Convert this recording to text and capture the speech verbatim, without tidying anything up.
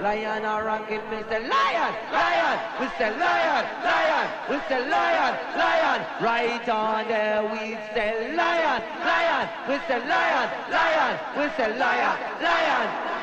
Lion a rocking, me say lion, lion. We say lion, lion. We say lion, lion. Right on there we say lion, lion. We say lion, lion. We say lion, lion.